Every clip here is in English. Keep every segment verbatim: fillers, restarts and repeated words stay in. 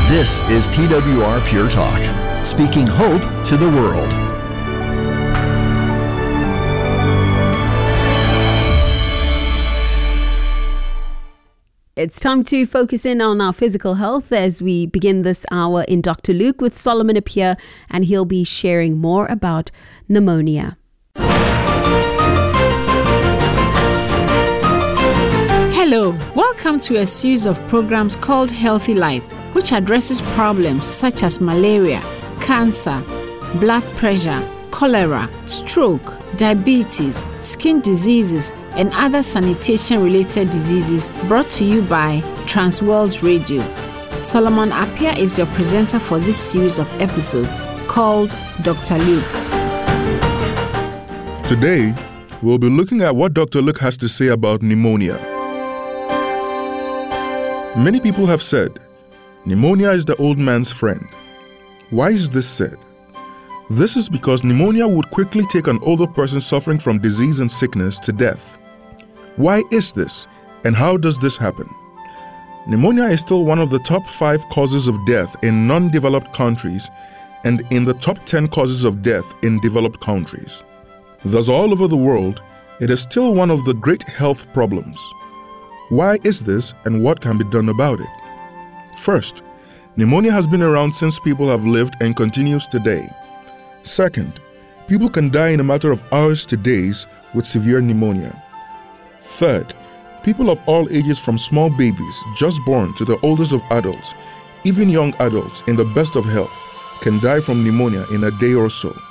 This is T W R Pure Talk, speaking hope to the world. It's time to focus in on our physical health as we begin this hour in Doctor Luke with Solomon Appiah, and he'll be sharing more about pneumonia. Hello, welcome to a series of programs called Healthy Life, which addresses problems such as malaria, cancer, blood pressure, cholera, stroke, diabetes, skin diseases, and other sanitation-related diseases, brought to you by Transworld Radio. Solomon Appiah is your presenter for this series of episodes called Doctor Luke. Today, we'll be looking at what Doctor Luke has to say about pneumonia. Many people have said, pneumonia is the old man's friend. Why is this said? This is because pneumonia would quickly take an older person suffering from disease and sickness to death. Why is this, and how does this happen? Pneumonia is still one of the top five causes of death in non-developed countries and in the top ten causes of death in developed countries. Thus, all over the world, it is still one of the great health problems. Why is this, and what can be done about it? First, pneumonia has been around since people have lived and continues today. Second, people can die in a matter of hours to days with severe pneumonia. Third, people of all ages from small babies just born to the oldest of adults, even young adults in the best of health, can die from pneumonia in a day or so.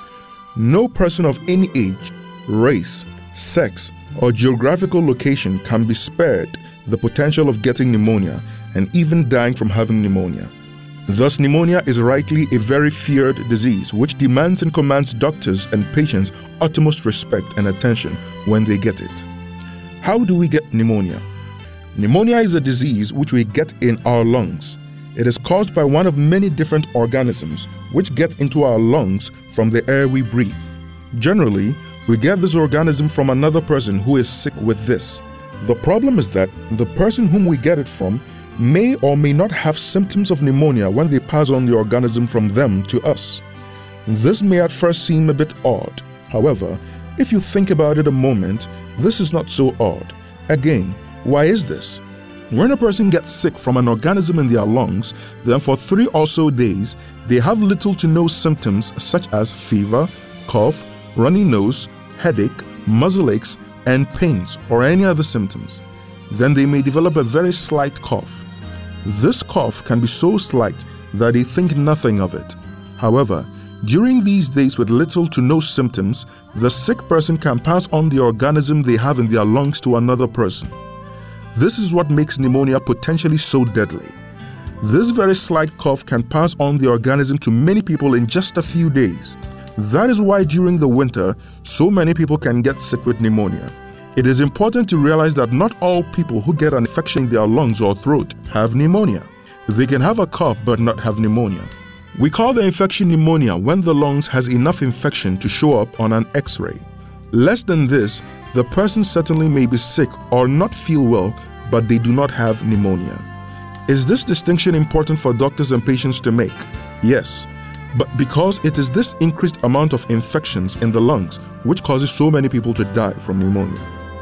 No person of any age, race, sex, or geographical location can be spared the potential of getting pneumonia and even dying from having pneumonia. Thus, pneumonia is rightly a very feared disease which demands and commands doctors and patients utmost respect and attention when they get it. How do we get pneumonia? Pneumonia is a disease which we get in our lungs. It is caused by one of many different organisms which get into our lungs from the air we breathe. Generally, we get this organism from another person who is sick with this. The problem is that the person whom we get it from may or may not have symptoms of pneumonia when they pass on the organism from them to us. This may at first seem a bit odd. However, if you think about it a moment, this is not so odd. Again, why is this? When a person gets sick from an organism in their lungs, then for three or so days, they have little to no symptoms such as fever, cough, runny nose, headache, muscle aches, and pains, or any other symptoms. Then they may develop a very slight cough. This cough can be so slight that they think nothing of it. However, during these days with little to no symptoms, the sick person can pass on the organism they have in their lungs to another person. This is what makes pneumonia potentially so deadly. This very slight cough can pass on the organism to many people in just a few days. That is why during the winter, so many people can get sick with pneumonia. It is important to realize that not all people who get an infection in their lungs or throat have pneumonia. They can have a cough but not have pneumonia. We call the infection pneumonia when the lungs has enough infection to show up on an X-ray. Less than this, the person certainly may be sick or not feel well, but they do not have pneumonia. Is this distinction important for doctors and patients to make? Yes. But because it is this increased amount of infections in the lungs which causes so many people to die from pneumonia.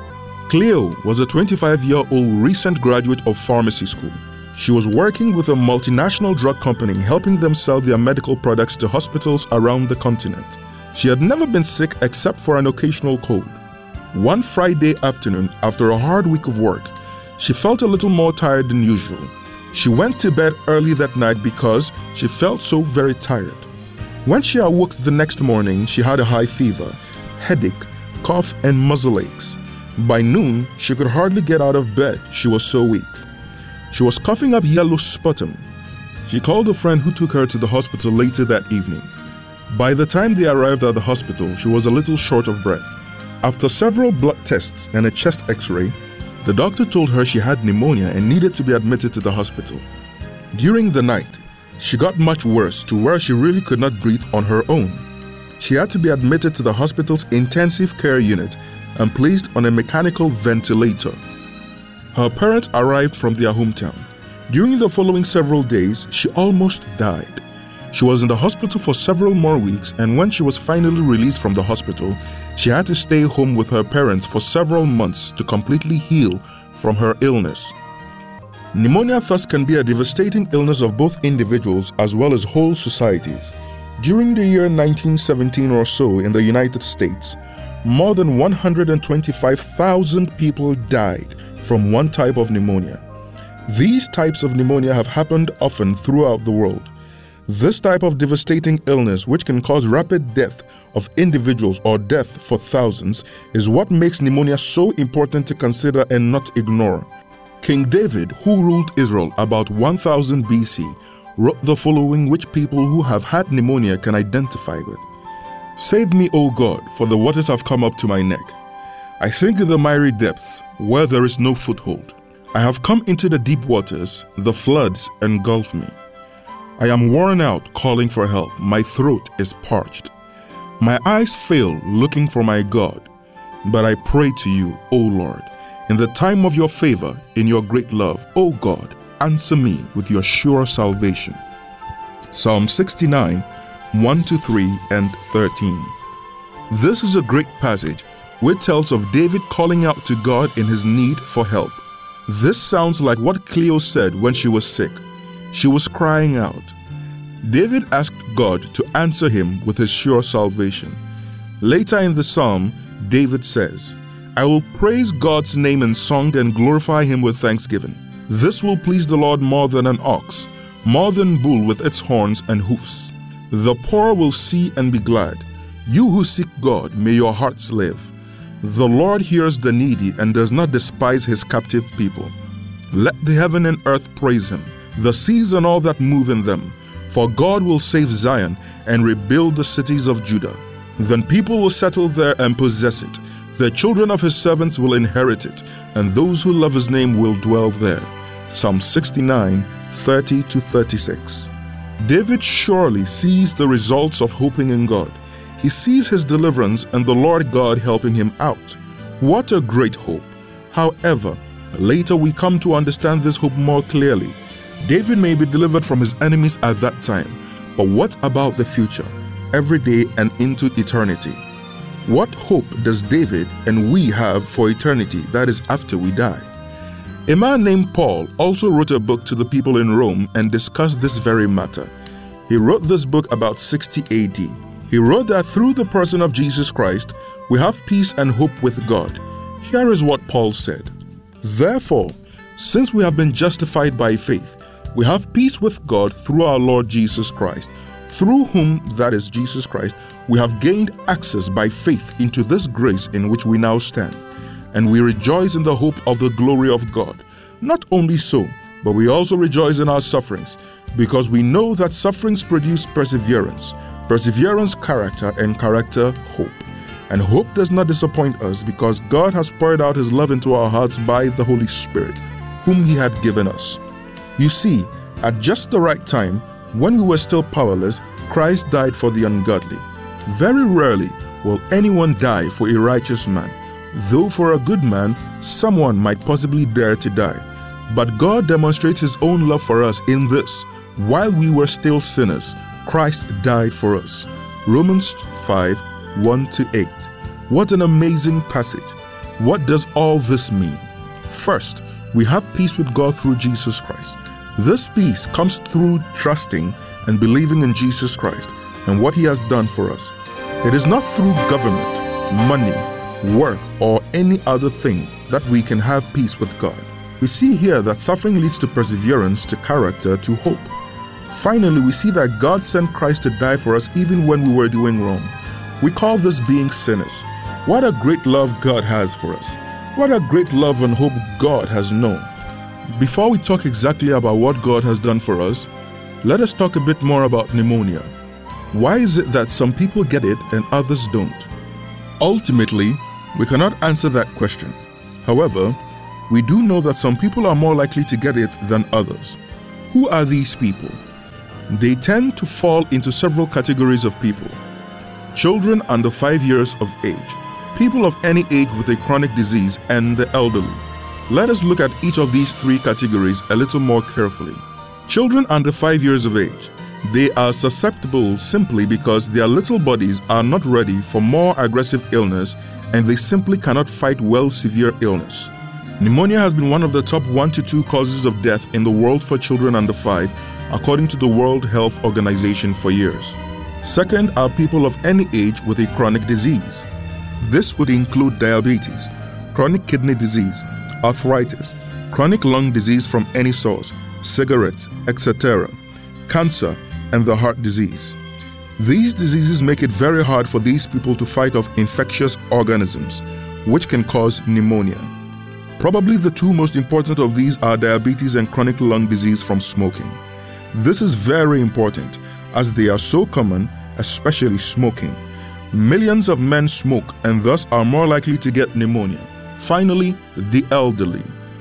Cleo was a twenty-five-year-old recent graduate of pharmacy school. She was working with a multinational drug company helping them sell their medical products to hospitals around the continent. She had never been sick except for an occasional cold. One Friday afternoon, after a hard week of work, she felt a little more tired than usual. She went to bed early that night because she felt so very tired. When she awoke the next morning, she had a high fever, headache, cough, and muscle aches. By noon, she could hardly get out of bed, she was so weak. She was coughing up yellow sputum. She called a friend who took her to the hospital later that evening. By the time they arrived at the hospital, she was a little short of breath. After several blood tests and a chest X-ray, the doctor told her she had pneumonia and needed to be admitted to the hospital. During the night, she got much worse to where she really could not breathe on her own. She had to be admitted to the hospital's intensive care unit and placed on a mechanical ventilator. Her parents arrived from their hometown. During the following several days, she almost died. She was in the hospital for several more weeks, and when she was finally released from the hospital, she had to stay home with her parents for several months to completely heal from her illness. Pneumonia thus can be a devastating illness of both individuals as well as whole societies. During the year nineteen seventeen or so in the United States, more than one hundred twenty-five thousand people died from one type of pneumonia. These types of pneumonia have happened often throughout the world. This type of devastating illness, which can cause rapid death of individuals or death for thousands, is what makes pneumonia so important to consider and not ignore. King David, who ruled Israel about one thousand B C, wrote the following, which people who have had pneumonia can identify with. Save me, O God, for the waters have come up to my neck. I sink in the miry depths, where there is no foothold. I have come into the deep waters, the floods engulf me. I am worn out calling for help, my throat is parched. My eyes fail looking for my God, but I pray to you, O Lord. In the time of your favor, in your great love, O God, answer me with your sure salvation. Psalm sixty-nine, one to three and thirteen. This is a great passage which tells of David calling out to God in his need for help. This sounds like what Cleo said when she was sick. She was crying out. David asked God to answer him with his sure salvation. Later in the psalm, David says, I will praise God's name in song and glorify him with thanksgiving. This will please the Lord more than an ox, more than bull with its horns and hoofs. The poor will see and be glad. You who seek God, may your hearts live. The Lord hears the needy and does not despise his captive people. Let the heaven and earth praise him, the seas and all that move in them. For God will save Zion and rebuild the cities of Judah. Then people will settle there and possess it. The children of his servants will inherit it, and those who love his name will dwell there. Psalm sixty-nine, thirty to thirty-six. David surely sees the results of hoping in God. He sees his deliverance and the Lord God helping him out. What a great hope! However, later we come to understand this hope more clearly. David may be delivered from his enemies at that time, but what about the future, every day and into eternity? What hope does David and we have for eternity, that is after we die? A man named Paul also wrote a book to the people in Rome and discussed this very matter. He wrote this book about sixty A D. He wrote that through the person of Jesus Christ, we have peace and hope with God. Here is what Paul said. Therefore, since we have been justified by faith, we have peace with God through our Lord Jesus Christ, through whom, that is Jesus Christ, we have gained access by faith into this grace in which we now stand. And we rejoice in the hope of the glory of God. Not only so, but we also rejoice in our sufferings, because we know that sufferings produce perseverance, perseverance character, and character hope. And hope does not disappoint us, because God has poured out his love into our hearts by the Holy Spirit, whom he had given us. You see, at just the right time, when we were still powerless, Christ died for the ungodly. Very rarely will anyone die for a righteous man, though for a good man, someone might possibly dare to die. But God demonstrates his own love for us in this: while we were still sinners, Christ died for us. Romans five, one to eight. What an amazing passage. What does all this mean? First, we have peace with God through Jesus Christ. This peace comes through trusting and believing in Jesus Christ and what he has done for us. It is not through government, money, work, or any other thing that we can have peace with God. We see here that suffering leads to perseverance, to character, to hope. Finally, we see that God sent Christ to die for us even when we were doing wrong. We call this being sinners. What a great love God has for us. What a great love and hope God has known. Before we talk exactly about what God has done for us, let us talk a bit more about pneumonia. Why is it that some people get it and others don't? Ultimately, we cannot answer that question. However, we do know that some people are more likely to get it than others. Who are these people? They tend to fall into several categories of people. Children under five years of age, people of any age with a chronic disease, and the elderly. Let us look at each of these three categories a little more carefully. Children under five years of age. They are susceptible simply because their little bodies are not ready for more aggressive illness, and they simply cannot fight well severe illness. Pneumonia has been one of the top one to two causes of death in the world for children under five, according to the World Health Organization, for years. Second are people of any age with a chronic disease. This would include diabetes, chronic kidney disease, arthritis, chronic lung disease from any source, cigarettes, et cetera, cancer, and the heart disease. These diseases make it very hard for these people to fight off infectious organisms, which can cause pneumonia. Probably the two most important of these are diabetes and chronic lung disease from smoking. This is very important as they are so common, especially smoking. Millions of men smoke and thus are more likely to get pneumonia. Finally, the elderly.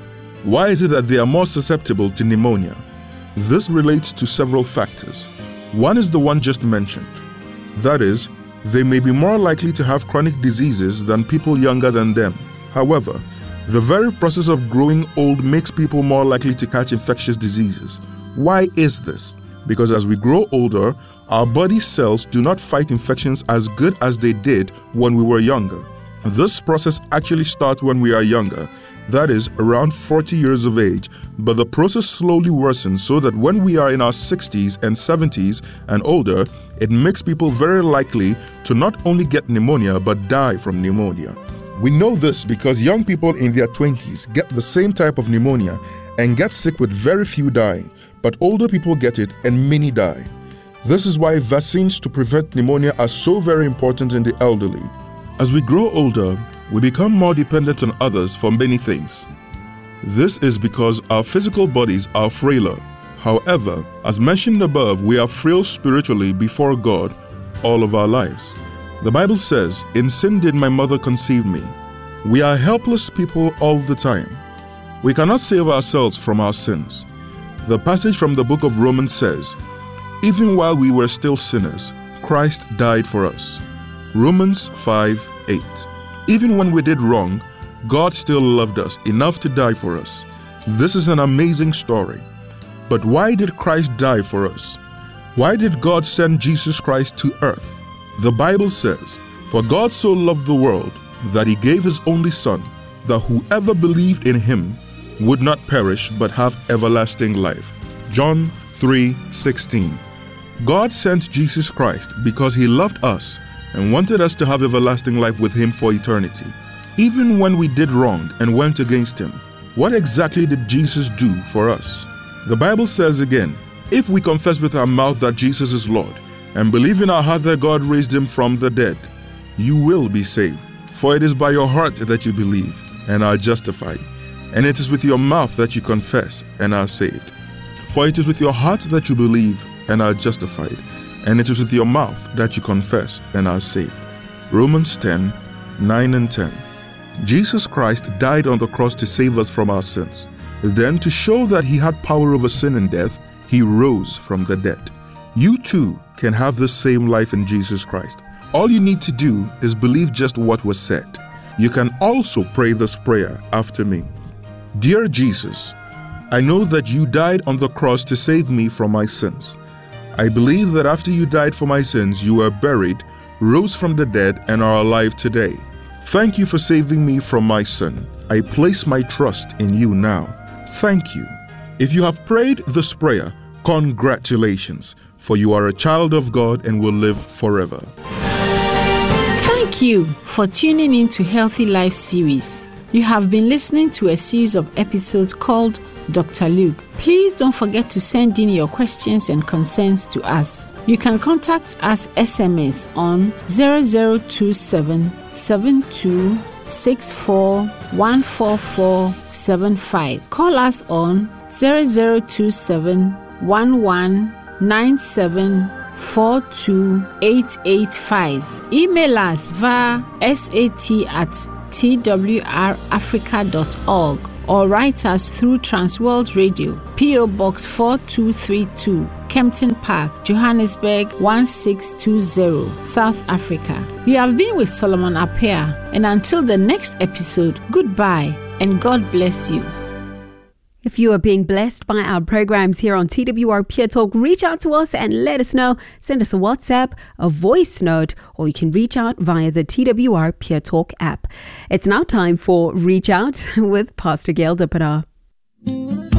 Why is it that they are more susceptible to pneumonia? This relates to several factors. One is the one just mentioned. That is, they may be more likely to have chronic diseases than people younger than them. However, the very process of growing old makes people more likely to catch infectious diseases. Why is this? Because as we grow older, our body cells do not fight infections as good as they did when we were younger. This process actually starts when we are younger, that is, around forty years of age, but the process slowly worsens so that when we are in our sixties and seventies and older, it makes people very likely to not only get pneumonia but die from pneumonia. We know this because young people in their twenties get the same type of pneumonia and get sick with very few dying, but older people get it and many die. This is why vaccines to prevent pneumonia are so very important in the elderly. As we grow older, we become more dependent on others for many things. This is because our physical bodies are frailer. However, as mentioned above, we are frail spiritually before God all of our lives. The Bible says, "In sin did my mother conceive me." We are helpless people all the time. We cannot save ourselves from our sins. The passage from the book of Romans says, "Even while we were still sinners, Christ died for us." Romans five eight. Even when we did wrong, God still loved us enough to die for us. This is an amazing story. But why did Christ die for us? Why did God send Jesus Christ to earth? The Bible says, "For God so loved the world that he gave his only Son, that whoever believed in him would not perish but have everlasting life." John three sixteen. God sent Jesus Christ because he loved us and wanted us to have everlasting life with him for eternity. Even when we did wrong and went against him, what exactly did Jesus do for us? The Bible says again, "If we confess with our mouth that Jesus is Lord and believe in our heart that God raised him from the dead, you will be saved. For it is by your heart that you believe and are justified, and it is with your mouth that you confess and are saved. For it is with your heart that you believe and are justified, and it is with your mouth that you confess and are saved." Romans ten nine and ten. Jesus Christ died on the cross to save us from our sins. Then, to show that he had power over sin and death, he rose from the dead. You too can have the same life in Jesus Christ. All you need to do is believe just what was said. You can also pray this prayer after me. Dear Jesus, I know that you died on the cross to save me from my sins. I believe that after you died for my sins, you were buried, rose from the dead, and are alive today. Thank you for saving me from my sin. I place my trust in you now. Thank you. If you have prayed this prayer, congratulations, for you are a child of God and will live forever. Thank you for tuning in to Healthy Life series. You have been listening to a series of episodes called Doctor Luke. Please don't forget to send in your questions and concerns to us. You can contact us S M S on zero zero two seven seven two six four one four four seven five. Call us on zero zero two seven one one nine seven four two eight eight five. Email us via sat at t w r africa dot org or write us through Transworld Radio, P O Box four two three two, Kempton Park, Johannesburg one six two zero, South Africa. You have been with Solomon Appiah, and until the next episode, goodbye and God bless you. If you are being blessed by our programs here on T W R Pure Talk, reach out to us and let us know. Send us a WhatsApp, a voice note, or you can reach out via the T W R Pure Talk app. It's now time for Reach Out with Pastor Gail Dippenaar.